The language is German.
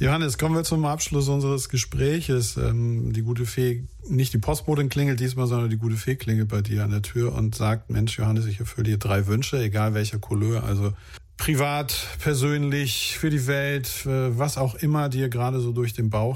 Johannes, kommen wir zum Abschluss unseres Gespräches. Die gute Fee, nicht die Postbotin klingelt diesmal, sondern die gute Fee klingelt bei dir an der Tür und sagt, Mensch, Johannes, ich erfülle dir 3 Wünsche, egal welcher Couleur, also privat, persönlich, für die Welt, was auch immer dir gerade so durch den Bauch